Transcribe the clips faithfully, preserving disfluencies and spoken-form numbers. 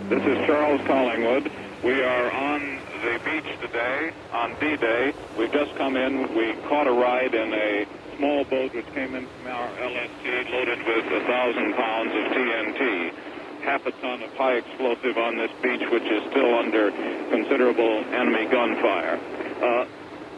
This is Charles Collingwood. We are on the beach today, on D-Day. We've just come in. We caught a ride in a small boat which came in from our L S T loaded with a thousand pounds of T N T. Half a ton of high explosive on this beach, which is still under considerable enemy gunfire. Uh,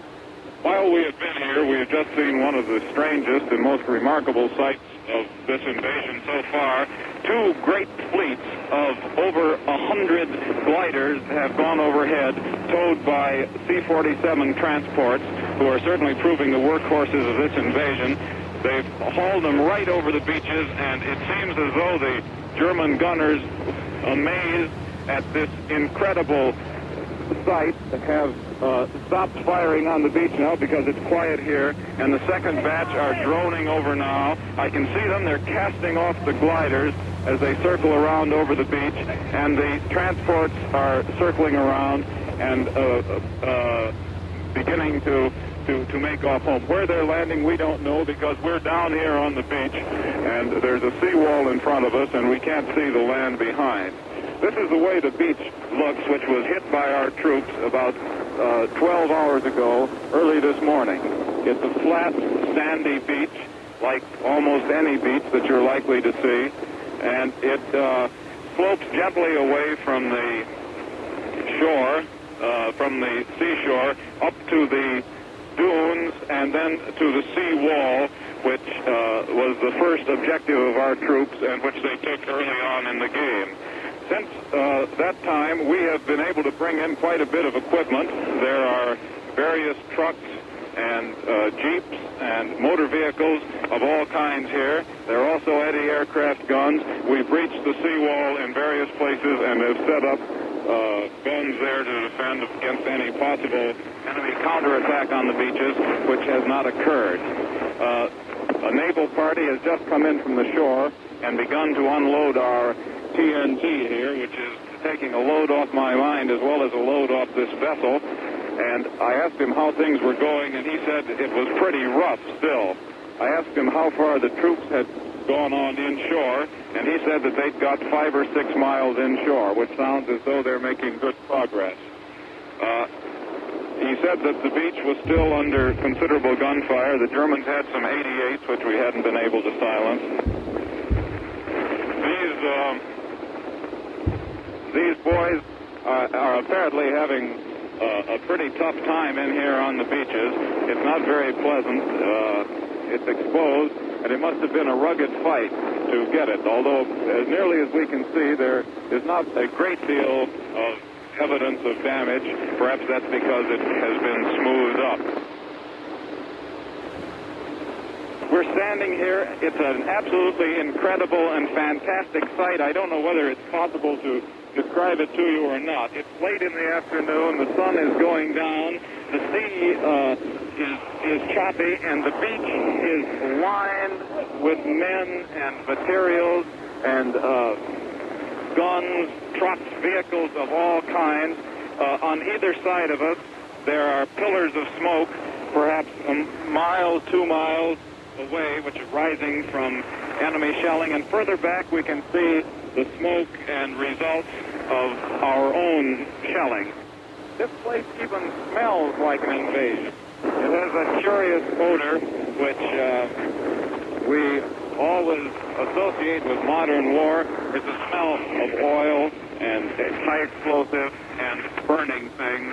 while we have been here, we have just seen one of the strangest and most remarkable sights of this invasion so far. Two great fleets of over a hundred gliders have gone overhead, towed by C forty-seven transports, who are certainly proving the workhorses of this invasion. They've hauled them right over the beaches, and it seems as though the German gunners, amazed at this incredible sight, have uh, stopped firing on the beach now because it's quiet here, and the second batch are droning over now. I can see them. They're casting off the gliders as they circle around over the beach, and the transports are circling around and uh, uh, beginning to To, to make off home. Where they're landing, we don't know, because we're down here on the beach, and there's a seawall in front of us, and we can't see the land behind. This is the way the beach looks, which was hit by our troops about uh, twelve hours ago, early this morning. It's a flat, sandy beach, like almost any beach that you're likely to see, and it uh, slopes gently away from the shore, uh, from the seashore, up to the dunes and then to the sea wall, which uh, was the first objective of our troops and which they took early on in the game. Since uh, that time, we have been able to bring in quite a bit of equipment. There are various trucks and uh, jeeps and motor vehicles of all kinds here. There are also anti-aircraft guns. We've breached the seawall in various places and have set up Uh, guns there to defend against any possible enemy counterattack on the beaches, which has not occurred. Uh, a naval party has just come in from the shore and begun to unload our T N T here, which is taking a load off my mind as well as a load off this vessel. And I asked him how things were going, and he said it was pretty rough still. I asked him how far the troops had gone on inshore, and he said that they'd got five or six miles inshore, which sounds as though they're making good progress. Uh, he said that the beach was still under considerable gunfire. The Germans had some eighty-eights, which we hadn't been able to silence. These, um, these boys uh, are apparently having uh, a pretty tough time in here on the beaches. It's not very pleasant. Uh, it's exposed, and it must have been a rugged fight to get it, although as nearly as we can see, there is not a great deal of evidence of damage. Perhaps that's because it has been smoothed up. We're standing here. It's an absolutely incredible and fantastic sight. I don't know whether it's possible to describe it to you or not. It's late in the afternoon. The sun is going down. The sea uh, is, is choppy, and the beach is lined with men and materials and uh, guns, trucks, vehicles of all kinds. Uh, on either side of us, there are pillars of smoke, perhaps a mile, two miles away, which is rising from enemy shelling. And further back, we can see the smoke and results of our own shelling. This place even smells like an invasion. It has a curious odor, which uh, we always associate with modern war. It's a smell of oil and high explosive and burning things.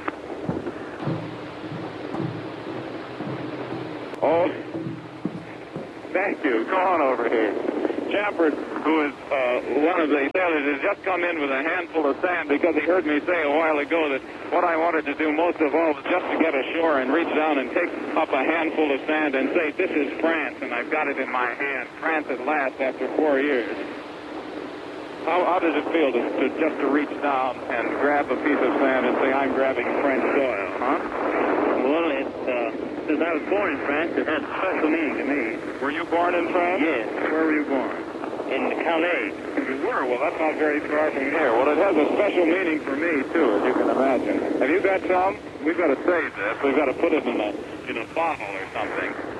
Oh, thank you. Go on over here. Champert, who is uh, one of the sailors, has just come in with a handful of sand because he heard me say a while ago that what I wanted to do most of all was just to get ashore and reach down and take up a handful of sand and say, this is France, and I've got it in my hand. France at last after four years. How, how does it feel to, to just to reach down and grab a piece of sand and say, I'm grabbing French soil, huh? Well, it, uh, since I was born in France, it has special meaning to me. Were you born in France? Yes. Where were you born? In Calais. You were? Well, that's not very far from here. Well, it has a special meaning for me, too, as you can imagine. Have you got some? We've got to save this. We've got to put it in a, in a bottle or something.